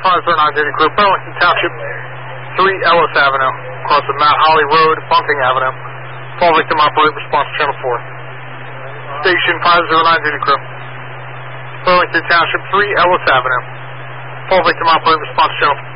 509 Duty Crew, Burlington Township, 3 Ellis Avenue, across of Mount Holly Road, Bunting Avenue. Fall victim operate, response to Channel 4. Station 509 Duty Crew, Burlington Township, 3 Ellis Avenue. Fall victim operate, response to Channel 4.